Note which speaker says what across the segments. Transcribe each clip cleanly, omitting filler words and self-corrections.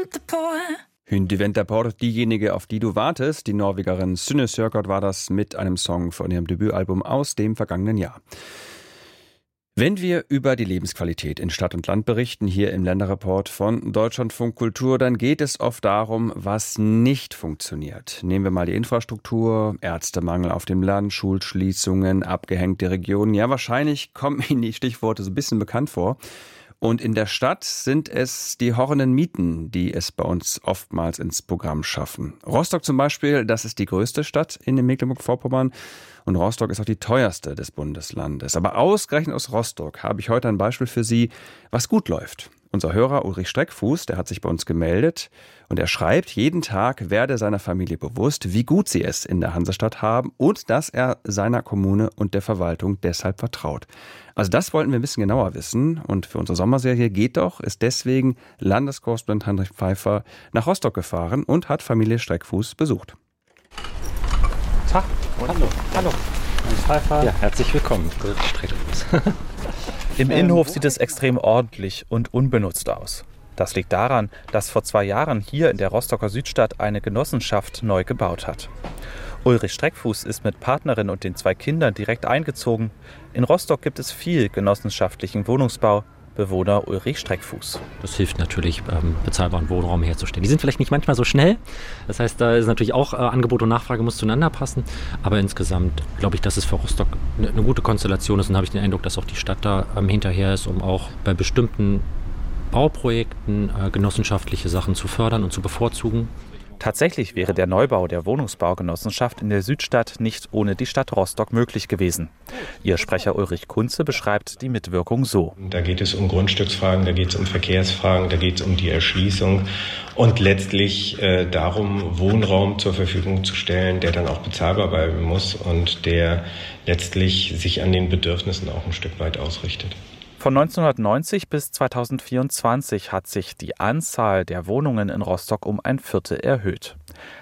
Speaker 1: Hun du venter på, diejenige, auf die du wartest. Die Norwegerin Synne Søgaard war das mit einem Song von ihrem Debütalbum aus dem vergangenen Jahr. Wenn wir über die Lebensqualität in Stadt und Land berichten, hier im Länderreport von Deutschlandfunk Kultur, dann geht es oft darum, was nicht funktioniert. Nehmen wir mal die Infrastruktur, Ärztemangel auf dem Land, Schulschließungen, abgehängte Regionen. Ja, wahrscheinlich kommen Ihnen die Stichworte so ein bisschen bekannt vor. Und in der Stadt sind es die horrenden Mieten, die es bei uns oftmals ins Programm schaffen. Rostock zum Beispiel, das ist die größte Stadt in Mecklenburg-Vorpommern. Und Rostock ist auch die teuerste des Bundeslandes. Aber ausgerechnet aus Rostock habe ich heute ein Beispiel für Sie, was gut läuft. Unser Hörer Ulrich Streckfuß, der hat sich bei uns gemeldet und er schreibt, jeden Tag werde seiner Familie bewusst, wie gut sie es in der Hansestadt haben und dass er seiner Kommune und der Verwaltung deshalb vertraut. Also das wollten wir ein bisschen genauer wissen und für unsere Sommerserie Geht doch ist deswegen Landeskorrespondent Heinrich Pfeiffer nach Rostock gefahren und hat Familie Streckfuß besucht.
Speaker 2: Tag. Hallo. Hallo. Pfeiffer. Ja, herzlich willkommen. Im Innenhof sieht es extrem ordentlich und unbenutzt aus. Das liegt daran, dass vor 2 Jahren hier in der Rostocker Südstadt eine Genossenschaft neu gebaut hat. Ulrich Streckfuß ist mit Partnerin und den 2 Kindern direkt eingezogen. In Rostock gibt es viel genossenschaftlichen Wohnungsbau. Bewohner Ulrich Streckfuß.
Speaker 3: Das hilft natürlich, bezahlbaren Wohnraum herzustellen. Die sind vielleicht nicht manchmal so schnell. Das heißt, da ist natürlich auch Angebot und Nachfrage muss zueinander passen. Aber insgesamt glaube ich, dass es für Rostock eine gute Konstellation ist. Und habe ich den Eindruck, dass auch die Stadt da hinterher ist, um auch bei bestimmten Bauprojekten genossenschaftliche Sachen zu fördern und zu bevorzugen.
Speaker 2: Tatsächlich wäre der Neubau der Wohnungsbaugenossenschaft in der Südstadt nicht ohne die Stadt Rostock möglich gewesen. Ihr Sprecher Ulrich Kunze beschreibt die Mitwirkung so.
Speaker 4: Da geht es um Grundstücksfragen, da geht es um Verkehrsfragen, da geht es um die Erschließung und letztlich darum, Wohnraum zur Verfügung zu stellen, der dann auch bezahlbar bleiben muss und der letztlich sich an den Bedürfnissen auch ein Stück weit ausrichtet.
Speaker 2: Von 1990 bis 2024 hat sich die Anzahl der Wohnungen in Rostock um 1/4 erhöht.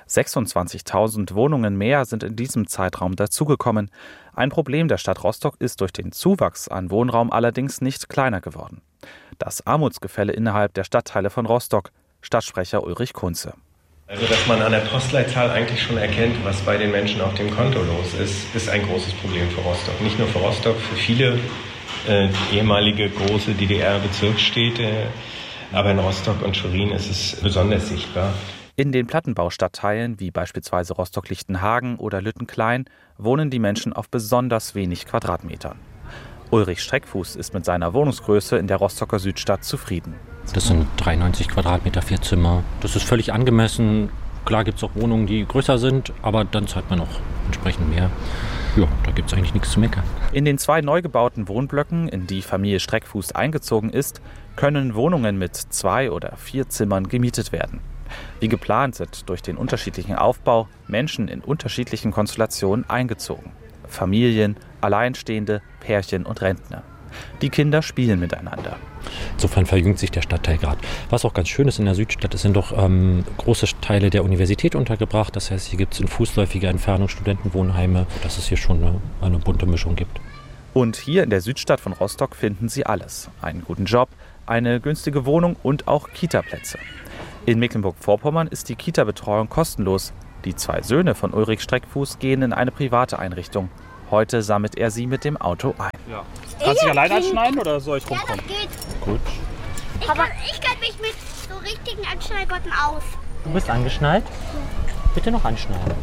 Speaker 2: 26.000 Wohnungen mehr sind in diesem Zeitraum dazugekommen. Ein Problem der Stadt Rostock ist durch den Zuwachs an Wohnraum allerdings nicht kleiner geworden. Das Armutsgefälle innerhalb der Stadtteile von Rostock, Stadtsprecher Ulrich Kunze.
Speaker 4: Also, dass man an der Postleitzahl eigentlich schon erkennt, was bei den Menschen auf dem Konto los ist, ist ein großes Problem für Rostock. Nicht nur für Rostock, für viele ehemalige große DDR-Bezirksstädte, aber in Rostock und Schwerin ist es besonders sichtbar.
Speaker 2: In den Plattenbaustadtteilen wie beispielsweise Rostock-Lichtenhagen oder Lüttenklein wohnen die Menschen auf besonders wenig Quadratmetern. Ulrich Streckfuß ist mit seiner Wohnungsgröße in der Rostocker Südstadt zufrieden.
Speaker 3: Das sind 93 Quadratmeter, 4 Zimmer. Das ist völlig angemessen. Klar gibt es auch Wohnungen, die größer sind, aber dann zahlt man auch entsprechend mehr. Ja, da gibt es eigentlich nichts zu meckern.
Speaker 2: In den 2 neu gebauten Wohnblöcken, in die Familie Streckfuß eingezogen ist, können Wohnungen mit 2 oder 4 Zimmern gemietet werden. Wie geplant sind durch den unterschiedlichen Aufbau Menschen in unterschiedlichen Konstellationen eingezogen. Familien, Alleinstehende, Pärchen und Rentner. Die Kinder spielen miteinander.
Speaker 3: Insofern verjüngt sich der Stadtteil gerade. Was auch ganz schön ist in der Südstadt, es sind doch große Teile der Universität untergebracht. Das heißt, hier gibt es in fußläufiger Entfernung Studentenwohnheime, dass es hier schon eine bunte Mischung gibt.
Speaker 2: Und hier in der Südstadt von Rostock finden Sie alles. Einen guten Job, eine günstige Wohnung und auch Kitaplätze. In Mecklenburg-Vorpommern ist die Kita-Betreuung kostenlos. Die 2 Söhne von Ulrich Streckfuß gehen in eine private Einrichtung. Heute sammelt er sie mit dem Auto ein.
Speaker 5: Ja. Kannst du dich alleine anschneiden oder soll ich rumkommen?
Speaker 6: Ja, das geht.
Speaker 3: Gut.
Speaker 6: Ich kann mich mit so richtigen Anschnallgurten aus.
Speaker 3: Du bist angeschnallt? Bitte noch anschnallen.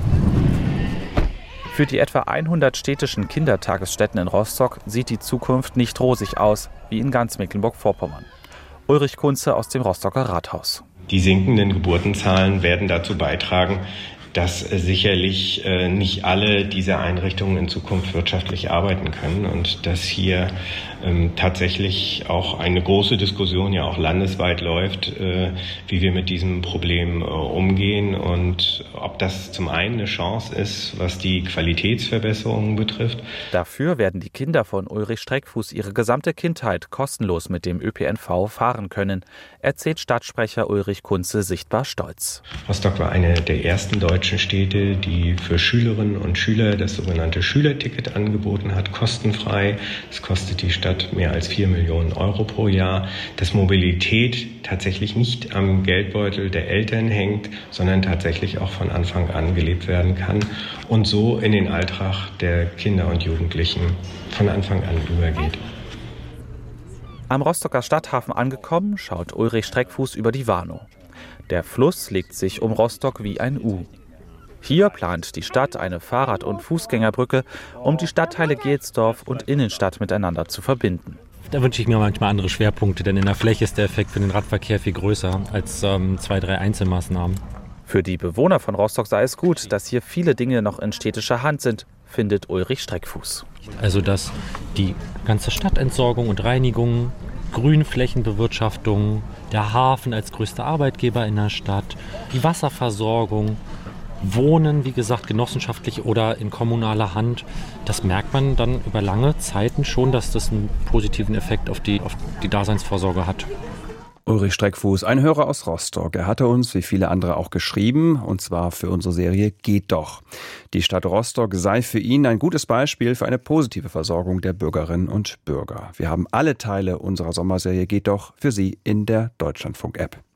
Speaker 2: Für die etwa 100 städtischen Kindertagesstätten in Rostock sieht die Zukunft nicht rosig aus, wie in ganz Mecklenburg-Vorpommern. Ulrich Kunze aus dem Rostocker Rathaus.
Speaker 4: Die sinkenden Geburtenzahlen werden dazu beitragen, dass sicherlich nicht alle diese Einrichtungen in Zukunft wirtschaftlich arbeiten können und dass hier tatsächlich auch eine große Diskussion ja auch landesweit läuft, wie wir mit diesem Problem umgehen und ob das zum einen eine Chance ist, was die Qualitätsverbesserungen betrifft.
Speaker 2: Dafür werden die Kinder von Ulrich Streckfuß ihre gesamte Kindheit kostenlos mit dem ÖPNV fahren können, erzählt Stadtsprecher Ulrich Kunze sichtbar stolz.
Speaker 4: Rostock war eine der ersten deutschen deutschen Städte, die für Schülerinnen und Schüler das sogenannte Schülerticket angeboten hat, kostenfrei. Das kostet die Stadt mehr als 4 Millionen Euro pro Jahr. Dass Mobilität tatsächlich nicht am Geldbeutel der Eltern hängt, sondern tatsächlich auch von Anfang an gelebt werden kann und so in den Alltag der Kinder und Jugendlichen von Anfang an übergeht.
Speaker 2: Am Rostocker Stadthafen angekommen, schaut Ulrich Streckfuß über die Warnow. Der Fluss legt sich um Rostock wie ein U. Hier plant die Stadt eine Fahrrad- und Fußgängerbrücke, um die Stadtteile Gelsdorf und Innenstadt miteinander zu verbinden.
Speaker 3: Da wünsche ich mir manchmal andere Schwerpunkte, denn in der Fläche ist der Effekt für den Radverkehr viel größer als 2, 3 Einzelmaßnahmen.
Speaker 2: Für die Bewohner von Rostock sei es gut, dass hier viele Dinge noch in städtischer Hand sind, findet Ulrich Streckfuß.
Speaker 3: Also dass die ganze Stadtentsorgung und Reinigung, Grünflächenbewirtschaftung, der Hafen als größter Arbeitgeber in der Stadt, die Wasserversorgung, Wohnen, wie gesagt, genossenschaftlich oder in kommunaler Hand, das merkt man dann über lange Zeiten schon, dass das einen positiven Effekt auf die Daseinsvorsorge hat.
Speaker 1: Ulrich Streckfuß, ein Hörer aus Rostock. Er hatte uns, wie viele andere auch, geschrieben, und zwar für unsere Serie Geht doch. Die Stadt Rostock sei für ihn ein gutes Beispiel für eine positive Versorgung der Bürgerinnen und Bürger. Wir haben alle Teile unserer Sommerserie Geht doch für Sie in der Deutschlandfunk-App.